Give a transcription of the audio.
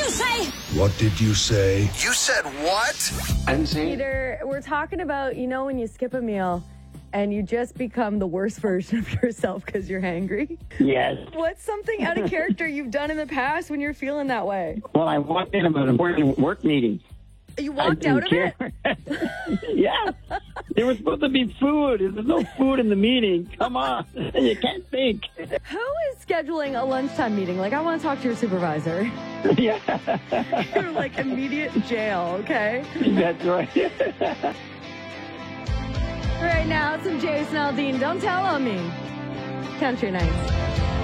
What did you say? You said what? I didn't say it. Peter, we're talking about, when you skip a meal and you just become the worst version of yourself because you're hangry. Yes. What's something out of character you've done in the past when you're feeling that way? Well, I walked into an important work meeting. You walked out of it? Yeah. There was supposed to be food. There's no food in the meeting. Come on. You can't think. Who is scheduling a lunchtime meeting? Like, I want to talk to your supervisor. Yeah. You're like immediate jail, okay? That's right. Right now, some Jason Aldean. Don't tell on me. Country Nights.